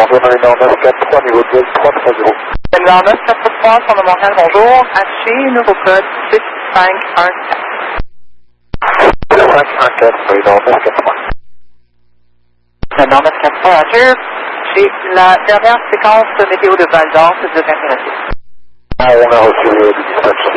Denver 943, niveau de vol 330. Denver 943, sur le Montréal, bonjour. Haché, nouveau code 6514. 6514, oui, dans 943. Denver 943, Haché. J'ai la dernière séquence météo de Val d'Or, si vous êtes intéressé. On a reçu le dispatch.